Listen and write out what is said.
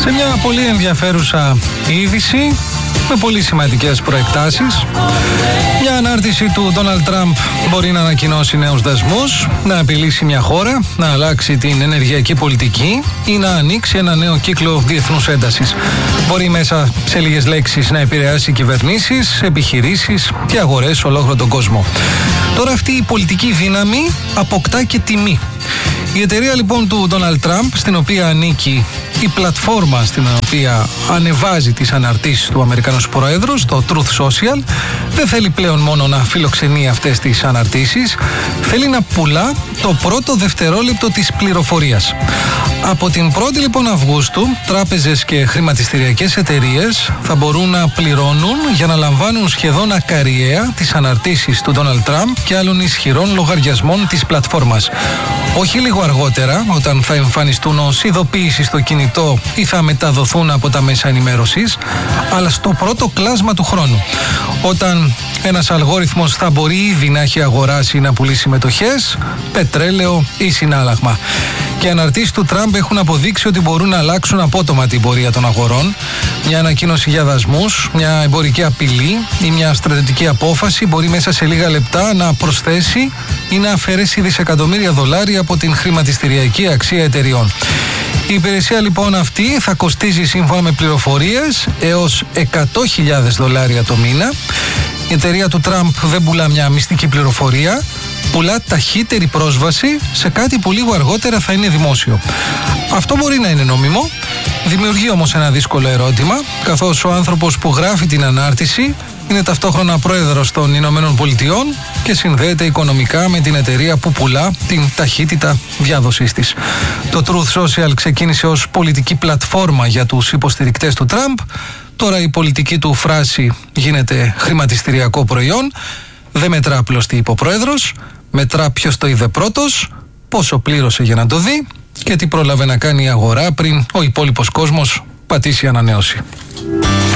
Σε μια πολύ ενδιαφέρουσα είδηση με πολύ σημαντικές προεκτάσεις, μια ανάρτηση του Ντόναλντ Τραμπ μπορεί να ανακοινώσει νέους δασμούς, να απειλήσει μια χώρα, να αλλάξει την ενεργειακή πολιτική ή να ανοίξει ένα νέο κύκλο διεθνούς έντασης. Μπορεί μέσα σε λίγες λέξεις να επηρεάσει κυβερνήσεις, επιχειρήσεις και αγορές σε ολόκληρο τον κόσμο. Τώρα αυτή η πολιτική δύναμη αποκτά και τιμή. Η εταιρεία λοιπόν του Ντόναλντ Τραμπ, στην οποία ανήκει η πλατφόρμα στην οποία ανεβάζει τις αναρτήσεις του Αμερικανός Πρόεδρος, το Truth Social, δεν θέλει πλέον μόνο να φιλοξενεί αυτές τις αναρτήσεις, θέλει να πουλά το πρώτο δευτερόλεπτο της πληροφορίας. Από την 1η λοιπόν Αυγούστου, τράπεζες και χρηματιστηριακές εταιρείες θα μπορούν να πληρώνουν για να λαμβάνουν σχεδόν ακαριαία τις αναρτήσεις του Ντόναλντ Τραμπ και άλλων ισχυρών λογαριασμών της πλατφόρμας. Όχι λίγο αργότερα, όταν θα εμφανιστούν ως ειδοποίηση στο κινητό ή θα μεταδοθούν από τα μέσα ενημέρωσης, αλλά στο πρώτο κλάσμα του χρόνου, όταν ένας αλγόριθμος θα μπορεί ήδη να έχει αγοράσει ή να πουλήσει μετοχές, πετρέλαιο ή συνάλλαγμα. Και οι αναρτήσεις του Τραμπ έχουν αποδείξει ότι μπορούν να αλλάξουν απότομα την πορεία των αγορών. Μια ανακοίνωση για δασμούς, μια εμπορική απειλή ή μια στρατιωτική απόφαση μπορεί μέσα σε λίγα λεπτά να προσθέσει ή να αφαιρέσει δισεκατομμύρια δολάρια από την χρηματιστηριακή αξία εταιριών. Η υπηρεσία λοιπόν αυτή θα κοστίζει σύμφωνα με πληροφορίες έως $100.000 το μήνα. Η εταιρεία του Τραμπ δεν πουλά μια μυστική πληροφορία, πουλά ταχύτερη πρόσβαση σε κάτι που λίγο αργότερα θα είναι δημόσιο. Αυτό μπορεί να είναι νόμιμο, δημιουργεί όμως ένα δύσκολο ερώτημα, καθώς ο άνθρωπος που γράφει την ανάρτηση είναι ταυτόχρονα πρόεδρος των Ηνωμένων Πολιτειών και συνδέεται οικονομικά με την εταιρεία που πουλά την ταχύτητα διάδοσής της. Το Truth Social ξεκίνησε ως πολιτική πλατφόρμα για τους υποστηρικτές του Τραμπ. Τώρα η πολιτική του φράση γίνεται χρηματιστηριακό προϊόν. Δεν μετρά απλώς τι είπε ο πρόεδρος, μετρά ποιος το είδε πρώτος, πόσο πλήρωσε για να το δει και τι πρόλαβε να κάνει η αγορά πριν ο υπόλοιπος κόσμος πατήσει ανανέωση.